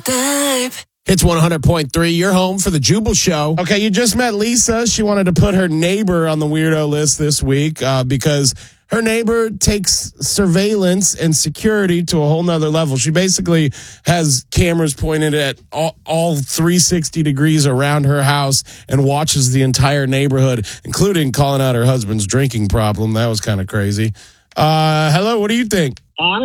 babe. It's 100.3. You're home for the Jubal Show. Okay, you just met Lisa. She wanted to put her neighbor on the weirdo list this week because her neighbor takes surveillance and security to a whole nother level. She basically has cameras pointed at all 360 degrees around her house and watches the entire neighborhood, including calling out her husband's drinking problem. That was kind of crazy. Hello, what do you think?